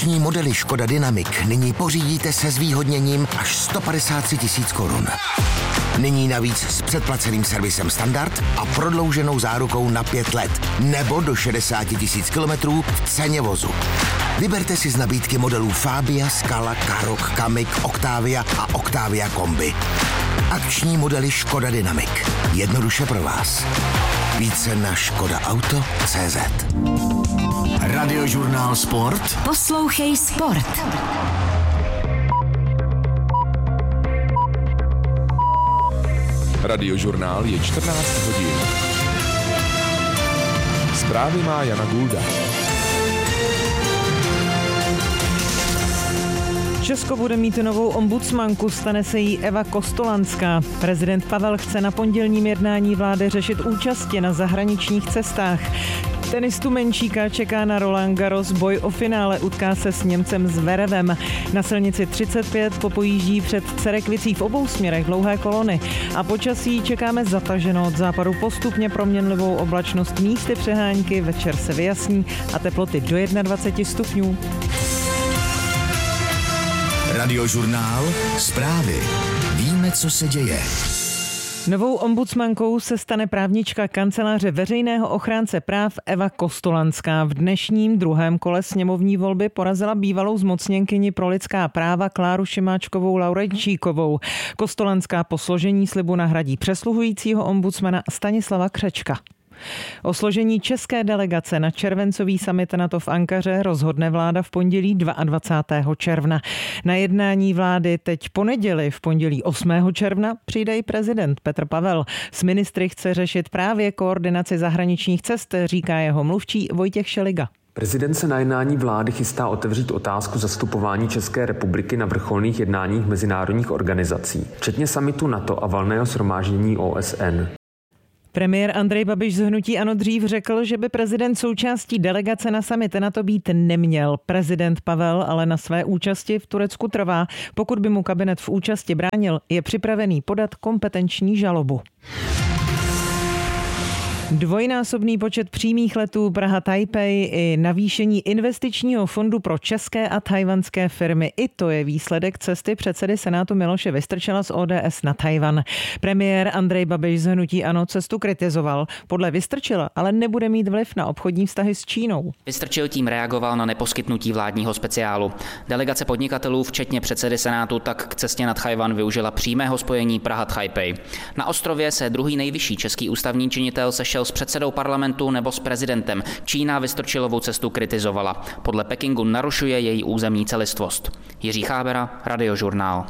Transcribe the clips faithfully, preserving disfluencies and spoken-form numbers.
Akční modely Škoda Dynamic nyní pořídíte se zvýhodněním až sto padesát tři tisíc korun. Nyní navíc s předplaceným servisem standard a prodlouženou zárukou na pět let nebo do šedesát tisíc kilometrů v ceně vozu. Vyberte si z nabídky modelů Fabia, Scala, Karoq, Kamiq, Octavia a Octavia Kombi. Akční modely Škoda Dynamic. Jednoduše pro vás. Více na škoda auto tečka cé zet. Radiožurnál Sport. Poslouchej Sport. Radiožurnál je čtrnáct hodin. Zprávy má Jana Gulda. Česko bude mít novou ombudsmanku, stane se jí Eva Kostolanská. Prezident Pavel chce na pondělním jednání vlády řešit účasti na zahraničních cestách. Tenistu Menčíka čeká na Roland Garros boj o finále, utká se s Němcem Zverevem. Na silnici třicet pět popojíždí před Cerekvicí v obou směrech dlouhé kolony. A počasí čekáme zataženo od západu postupně proměnlivou oblačnost, místy přehánky, večer se vyjasní a teploty do dvacet jedna stupňů. Radiožurnál Zprávy. Víme, co se děje. Novou ombudsmankou se stane právnička kanceláře veřejného ochránce práv Eva Kostolanská. V dnešním druhém kole sněmovní volby porazila bývalou zmocněnkyni pro lidská práva Kláru Šimáčkovou Laurenčíkovou. Kostolanská po složení slibu nahradí přesluhujícího ombudsmana Stanislava Křečka. O složení české delegace na červencový summit NATO v Ankaře rozhodne vláda v pondělí dvacátého druhého června. Na jednání vlády teď po neděli v pondělí osmého června přijde i prezident Petr Pavel. S ministry chce řešit právě koordinaci zahraničních cest, říká jeho mluvčí Vojtěch Šeliga. Prezident se na jednání vlády chystá otevřít otázku zastupování České republiky na vrcholných jednáních mezinárodních organizací, včetně summitu NATO a valného shromáždění O S N. Premiér Andrej Babiš z hnutí ANO dřív řekl, že by prezident součástí delegace na summit NATO být neměl. Prezident Pavel ale na své účasti v Turecku trvá. Pokud by mu kabinet v účasti bránil, je připravený podat kompetenční žalobu. Dvojnásobný počet přímých letů Praha-Taipei i navýšení investičního fondu pro české a tajvanské firmy. I to je výsledek cesty předsedy Senátu Miloše Vystrčila z O D S na Tajvan. Premiér Andrej Babiš z hnutí ANO cestu kritizoval. Podle Vystrčila ale nebude mít vliv na obchodní vztahy s Čínou. Vystrčil tím reagoval na neposkytnutí vládního speciálu. Delegace podnikatelů, včetně předsedy Senátu, tak k cestě na Tajvan využila přímého spojení Praha-Taipei. Na ostrově se druhý nejvyšší český ústavní činitel sešel s předsedou parlamentu nebo s prezidentem. Čína Vystrčilovou cestu kritizovala. Podle Pekingu narušuje její územní celistvost. Jiří Chábera, Radiožurnál.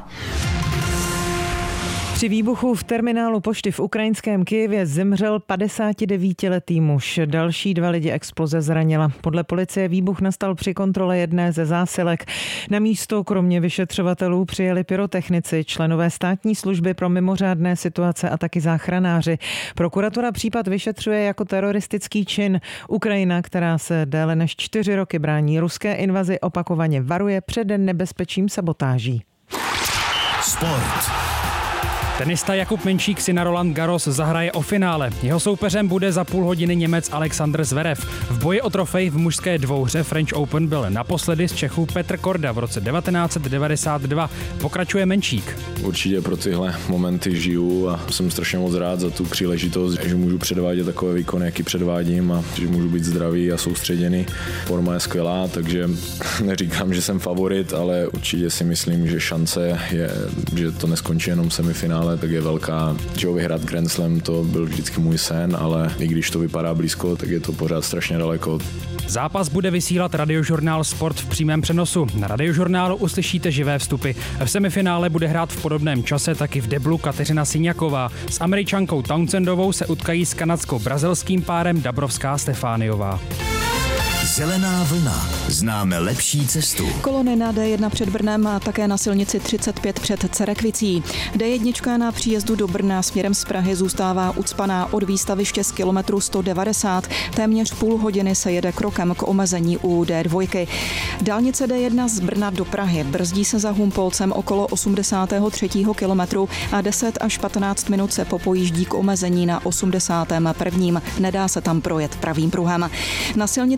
Při výbuchu v terminálu pošty v ukrajinském Kyjevě zemřel padesátidevítiletý muž. Další dva lidi exploze zranila. Podle policie výbuch nastal při kontrole jedné ze zásilek. Na místo kromě vyšetřovatelů přijeli pyrotechnici, členové státní služby pro mimořádné situace a taky záchranáři. Prokuratura případ vyšetřuje jako teroristický čin. Ukrajina, která se déle než čtyři roky brání ruské invazi, opakovaně varuje před nebezpečím sabotáží. Sport. Tenista Jakub Menčík si na Roland Garros zahraje o finále. Jeho soupeřem bude za půl hodiny Němec Alexander Zverev. V boji o trofej v mužské dvouhře French Open byl naposledy z Čechů Petr Korda v roce devatenáct set devadesát dva. Pokračuje Menčík. Určitě pro tyhle momenty žiju a jsem strašně moc rád za tu příležitost, že můžu předvádět takové výkony, jaký předvádím a že můžu být zdravý a soustředěný. Forma je skvělá, takže neříkám, že jsem favorit, ale určitě si myslím, že šance je, že to neskončí jenom semifinále, tak je velká. Že vyhrát Grand Slam, to byl vždycky můj sen, ale i když to vypadá blízko, tak je to pořád strašně daleko. Zápas bude vysílat Radiožurnál Sport v přímém přenosu. Na Radiožurnálu uslyšíte živé vstupy. V semifinále bude hrát v podobném čase taky v deblu Kateřina Syňaková. S Američankou Townsendovou se utkají s kanadsko-brazilským párem Dabrovská Stefániová. Zelená vlna. Známe lepší cestu. Kolony na D jedna před Brnem a také na silnici třicet pět před Cerekvicí. D jedna na příjezdu do Brna směrem z Prahy zůstává ucpaná od výstaviště z kilometru sto devadesát. Téměř půl hodiny se jede krokem k omezení u D dva. Dálnice D jedna z Brna do Prahy brzdí se za Humpolcem okolo osmdesátého třetího kilometru a deset až patnáct minut se popojíždí k omezení na osmdesátém prvním. Nedá se tam projet pravým pruhem. Na silnici třicet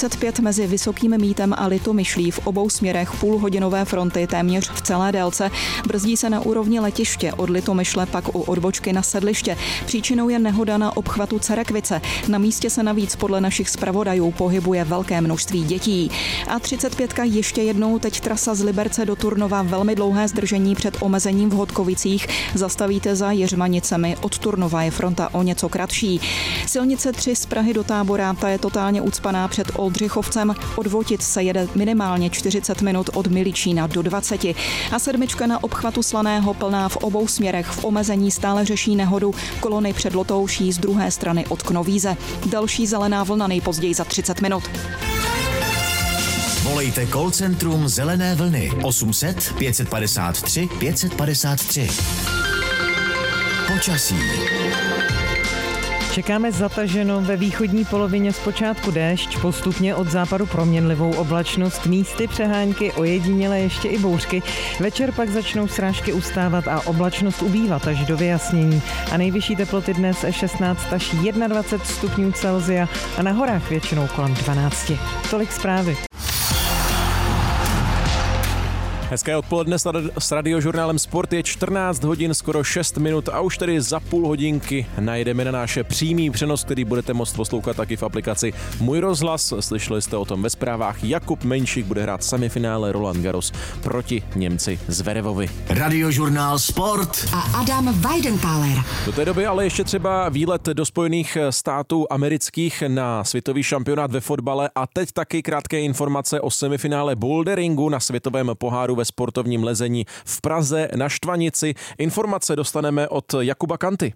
třicet pět mezi Vysokým Mítem a Litomyšlí v obou směrech půlhodinové fronty téměř v celé délce. Brzdí se na úrovni letiště, od Litomyšle pak u odbočky na sedliště. Příčinou je nehoda na obchvatu Cerekvice. Na místě se navíc podle našich zpravodajů pohybuje velké množství dětí. A třicet pět ještě jednou, teď trasa z Liberce do Turnova, velmi dlouhé zdržení před omezením v Hodkovicích. Zastavíte za Jeřmanicemi, od Turnova je fronta o něco kratší. Silnice tři z Prahy do Tábora, ta je totálně ucpaná před Oldřichovcem. Od Votic se jede minimálně čtyřicet minut, od Miličína do dvacet. A sedmička na obchvatu Slaného plná v obou směrech, v omezení stále řeší nehodu. Kolony před Lotouší z druhé strany od Knovíze. Další zelená vlna nejpozději za třicet minut. Volejte call centrum Zelené vlny osm set pět padesát tři pět padesát tři. Počasí. Čekáme zataženo, ve východní polovině zpočátku déšť, postupně od západu proměnlivou oblačnost, místy přehánky, ojediněle ještě i bouřky. Večer pak začnou srážky ustávat a oblačnost ubývat až do vyjasnění. A nejvyšší teploty dnes šestnáct až dvacet jedna stupňů Celsia a na horách většinou kolem dvanáct. Tolik zprávy. Hezké odpoledne s Radiožurnálem Sport, je čtrnáct hodin, skoro šest minut a už tedy za půl hodinky najdeme na náš přímý přenos, který budete moct poslouchat taky v aplikaci Můj rozhlas. Slyšeli jste o tom ve zprávách. Jakub Menšík bude hrát semifinále Roland Garros proti Němci Zverevovi. Radiožurnál Sport a Adam Weidenkaler. Do té doby ale ještě třeba výlet do Spojených států amerických na světový šampionát ve fotbale a teď taky krátké informace o semifinále boulderingu na světovém poháru ve sportovním lezení v Praze na Štvanici. Informace dostaneme od Jakuba Kanty.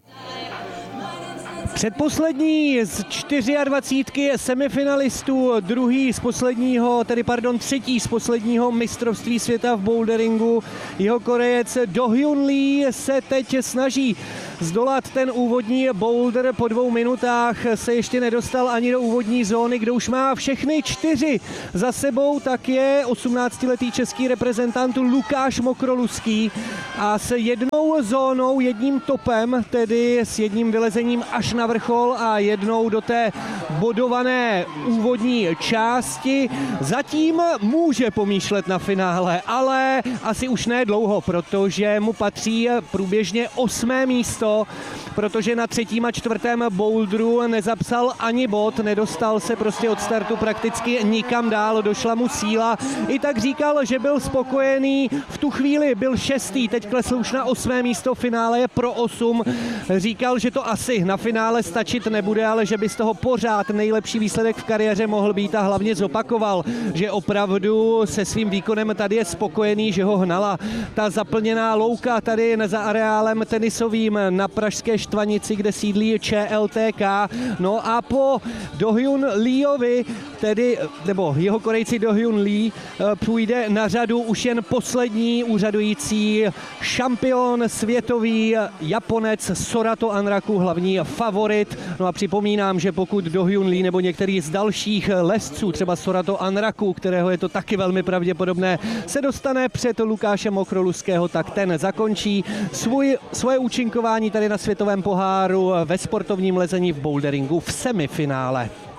Předposlední z dvacítky čtyři semifinalistů, druhý z posledního, tedy pardon, třetí z posledního mistrovství světa v boulderingu. Jeho Korejec Do Hyun Lee se teď snaží zdolat ten úvodní boulder. Po dvou minutách se ještě nedostal ani do úvodní zóny, kde už má všechny čtyři za sebou, tak je osmnáctiletý český reprezentant Lukáš Mokroluský a s jednou zónou, jedním topem, tedy s jedním vylezením až na vrchol a jednou do té bodované úvodní části. Zatím může pomýšlet na finále, ale asi už ne dlouho, protože mu patří průběžně osmé místo, protože na třetím a čtvrtém bouldru nezapsal ani bod, nedostal se prostě od startu prakticky nikam dál, došla mu síla. I tak říkal, že byl spokojený, v tu chvíli byl šestý, teď klesl už na osmé místo, finále je pro osm. Říkal, že to asi na finále stačit nebude, ale že by z toho pořád nejlepší výsledek v kariéře mohl být a hlavně zopakoval, že opravdu se svým výkonem tady je spokojený, že ho hnala ta zaplněná louka tady za areálem tenisovým na pražské Štvanici, kde sídlí Č L T K. No a po Do Hyun Leeovi, tedy, nebo jeho Korejci Do Hyun Lee, půjde na řadu už jen poslední úřadující šampion světový Japonec Sorato Anraku, hlavní favorit. No a připomínám, že pokud Do Hyun Lee nebo některý z dalších lezců, třeba Sorato Anraku, kterého je to taky velmi pravděpodobné, se dostane před Lukáše Mokroluského, tak ten zakončí svůj, svoje účinkování tady na světovém poháru ve sportovním lezení v boulderingu v semifinále.